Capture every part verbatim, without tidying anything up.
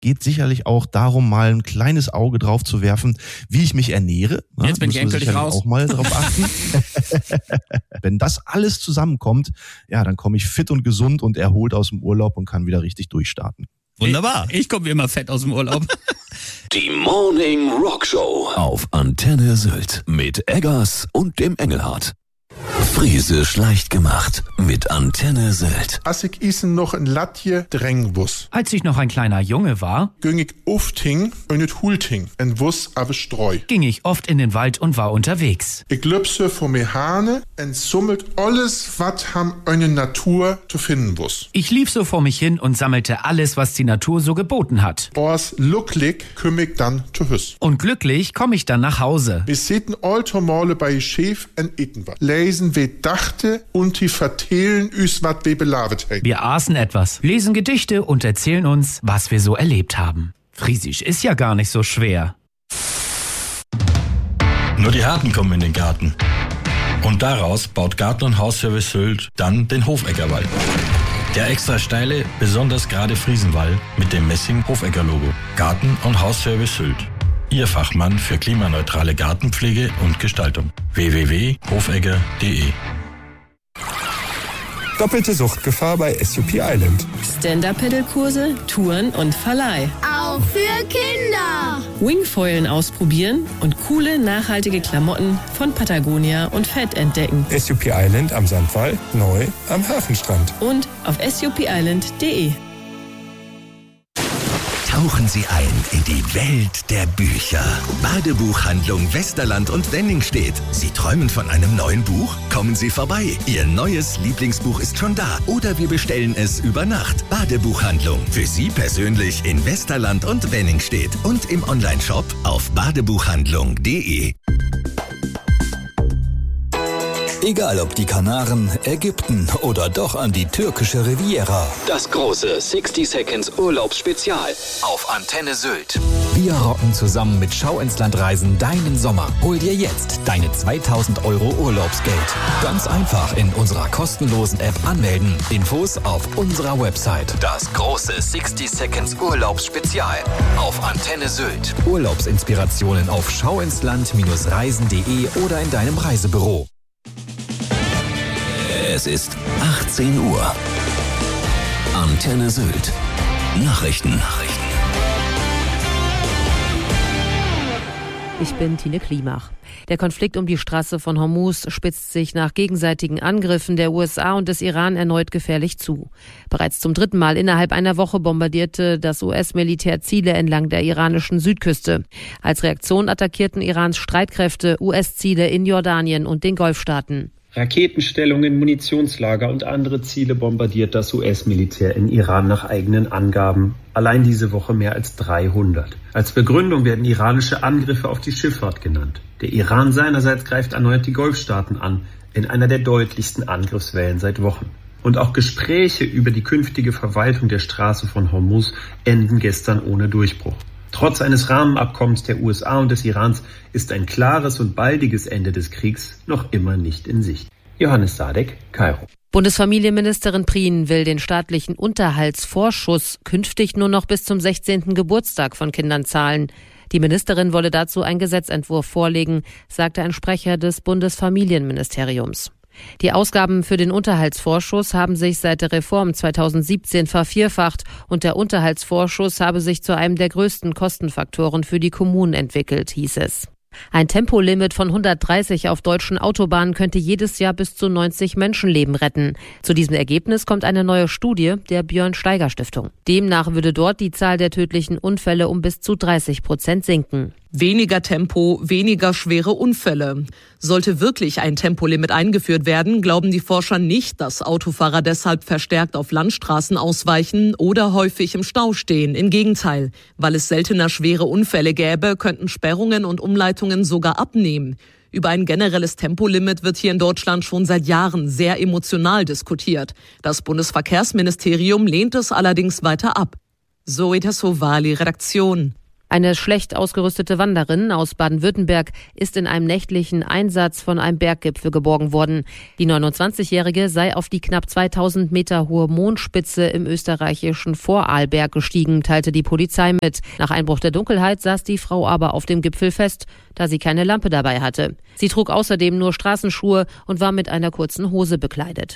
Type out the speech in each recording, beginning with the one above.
geht sicherlich auch darum, mal ein kleines Auge drauf zu werfen, wie ich mich ernähre. Jetzt bin ich endgültig raus. Auch mal drauf achten. Wenn das alles zusammenkommt, ja, dann komme ich fit und gesund und erholt aus dem Urlaub und kann wieder richtig durchstarten. Wunderbar. Ich, ich komme immer fett aus dem Urlaub. Die Morning Rock Show auf Antenne Sylt mit Eggers und dem Engelhardt. Friesisch leicht gemacht mit Antenne Sylt. Als ich isen noch ein Latje drängen wuss. Als ich noch ein kleiner Junge war, ging ich oft hin und nicht hulting en wuss aber streu. ging ich oft in den Wald und war unterwegs. Ich löpse vor mir Hane en summelt alles, wat ham eine Natur zu finden wuss. Ich lief so vor mich hin und sammelte alles, was die Natur so geboten hat. Ors lucklig kümm ich dann zu Hüss. Und glücklich komme ich dann nach Hause. Wir sitten alltomale bei Chef en eten wat. Lesen we dachte und die vertellen üs wat we belavet hei. Wir aßen etwas, lesen Gedichte und erzählen uns, was wir so erlebt haben. Friesisch ist ja gar nicht so schwer. Nur die Harten kommen in den Garten. Und daraus baut Garten- und Hausservice Sylt dann den Hofeggerwall. Der extra steile, besonders gerade Friesenwall mit dem Messing-Hofegger-Logo. Garten- und Hausservice Sylt. Ihr Fachmann für klimaneutrale Gartenpflege und Gestaltung. w w w punkt hofegger punkt de Doppelte Suchtgefahr bei S U P Island. Stand-Up-Pedal-Kurse, Touren und Verleih. Auch für Kinder. Wingfoilen ausprobieren und coole, nachhaltige Klamotten von Patagonia und Fett entdecken. S U P Island am Sandwall, neu am Hafenstrand. Und auf s u p island punkt de. Tauchen Sie ein in die Welt der Bücher. Badebuchhandlung Westerland und Wenningstedt. Sie träumen von einem neuen Buch? Kommen Sie vorbei. Ihr neues Lieblingsbuch ist schon da. Oder wir bestellen es über Nacht. Badebuchhandlung. Für Sie persönlich in Westerland und Wenningstedt. Und im Onlineshop auf badebuchhandlung punkt de. Egal ob die Kanaren, Ägypten oder doch an die türkische Riviera. Das große sixty Seconds Urlaubsspezial auf Antenne Sylt. Wir rocken zusammen mit Schau ins Land Reisen deinen Sommer. Hol dir jetzt deine zweitausend Euro Urlaubsgeld. Ganz einfach in unserer kostenlosen App anmelden. Infos auf unserer Website. Das große sixty Seconds Urlaubsspezial auf Antenne Sylt. Urlaubsinspirationen auf schauinsland Reisen punkt de oder in deinem Reisebüro. Es ist achtzehn Uhr. Antenne Sylt. Nachrichten. Nachrichten. Ich bin Tine Klimach. Der Konflikt um die Straße von Hormuz spitzt sich nach gegenseitigen Angriffen der U S A und des Iran erneut gefährlich zu. Bereits zum dritten Mal innerhalb einer Woche bombardierte das U S-Militär Ziele entlang der iranischen Südküste. Als Reaktion attackierten Irans Streitkräfte U S-Ziele in Jordanien und den Golfstaaten. Raketenstellungen, Munitionslager und andere Ziele bombardiert das U S-Militär in Iran nach eigenen Angaben. Allein diese Woche mehr als dreihundert. Als Begründung werden iranische Angriffe auf die Schifffahrt genannt. Der Iran seinerseits greift erneut die Golfstaaten an, in einer der deutlichsten Angriffswellen seit Wochen. Und auch Gespräche über die künftige Verwaltung der Straße von Hormuz enden gestern ohne Durchbruch. Trotz eines Rahmenabkommens der U S A und des Irans ist ein klares und baldiges Ende des Kriegs noch immer nicht in Sicht. Johannes Sadek, Kairo. Bundesfamilienministerin Prien will den staatlichen Unterhaltsvorschuss künftig nur noch bis zum sechzehnten Geburtstag von Kindern zahlen. Die Ministerin wolle dazu einen Gesetzentwurf vorlegen, sagte ein Sprecher des Bundesfamilienministeriums. Die Ausgaben für den Unterhaltsvorschuss haben sich seit der Reform zweitausendsiebzehn vervierfacht und der Unterhaltsvorschuss habe sich zu einem der größten Kostenfaktoren für die Kommunen entwickelt, hieß es. Ein Tempolimit von hundertdreißig auf deutschen Autobahnen könnte jedes Jahr bis zu neunzig Menschenleben retten. Zu diesem Ergebnis kommt eine neue Studie der Björn-Steiger-Stiftung. Demnach würde dort die Zahl der tödlichen Unfälle um bis zu dreißig Prozent sinken. Weniger Tempo, weniger schwere Unfälle. Sollte wirklich ein Tempolimit eingeführt werden, glauben die Forscher nicht, dass Autofahrer deshalb verstärkt auf Landstraßen ausweichen oder häufig im Stau stehen. Im Gegenteil, weil es seltener schwere Unfälle gäbe, könnten Sperrungen und Umleitungen sogar abnehmen. Über ein generelles Tempolimit wird hier in Deutschland schon seit Jahren sehr emotional diskutiert. Das Bundesverkehrsministerium lehnt es allerdings weiter ab. Zoe Tassovali, Redaktion. Eine schlecht ausgerüstete Wanderin aus Baden-Württemberg ist in einem nächtlichen Einsatz von einem Berggipfel geborgen worden. Die neunundzwanzigjährige sei auf die knapp zweitausend Meter hohe Mondspitze im österreichischen Vorarlberg gestiegen, teilte die Polizei mit. Nach Einbruch der Dunkelheit saß die Frau aber auf dem Gipfel fest, da sie keine Lampe dabei hatte. Sie trug außerdem nur Straßenschuhe und war mit einer kurzen Hose bekleidet.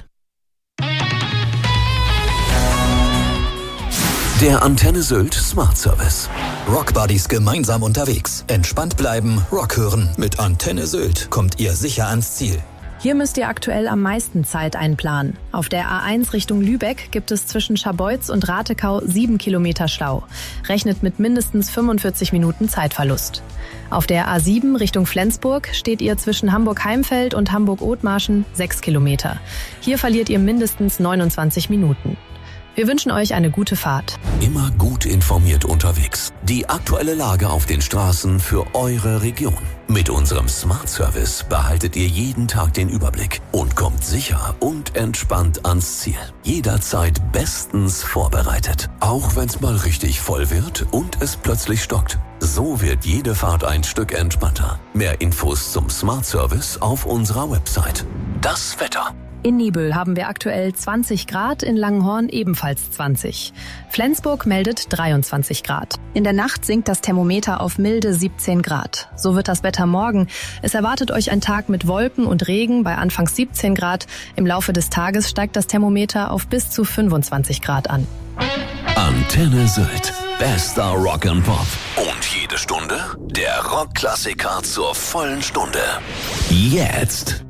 Der Antenne Sylt Smart Service. Rockbuddies gemeinsam unterwegs. Entspannt bleiben, Rock hören. Mit Antenne Sylt kommt ihr sicher ans Ziel. Hier müsst ihr aktuell am meisten Zeit einplanen. Auf der A eins Richtung Lübeck gibt es zwischen Scharbeutz und Ratekau sieben Kilometer Stau. Rechnet mit mindestens fünfundvierzig Minuten Zeitverlust. Auf der A sieben Richtung Flensburg steht ihr zwischen Hamburg-Heimfeld und Hamburg-Othmarschen sechs Kilometer. Hier verliert ihr mindestens neunundzwanzig Minuten. Wir wünschen euch eine gute Fahrt. Immer gut informiert unterwegs. Die aktuelle Lage auf den Straßen für eure Region. Mit unserem Smart Service behaltet ihr jeden Tag den Überblick und kommt sicher und entspannt ans Ziel. Jederzeit bestens vorbereitet. Auch wenn's mal richtig voll wird und es plötzlich stockt. So wird jede Fahrt ein Stück entspannter. Mehr Infos zum Smart Service auf unserer Website. Das Wetter. In Niebüll haben wir aktuell zwanzig Grad, in Langenhorn ebenfalls zwanzig. Flensburg meldet dreiundzwanzig Grad. In der Nacht sinkt das Thermometer auf milde siebzehn Grad. So wird das Wetter morgen. Es erwartet euch ein Tag mit Wolken und Regen bei anfangs siebzehn Grad. Im Laufe des Tages steigt das Thermometer auf bis zu fünfundzwanzig Grad an. Antenne Sylt. Bester Rock and Pop. Und jede Stunde der Rockklassiker zur vollen Stunde. Jetzt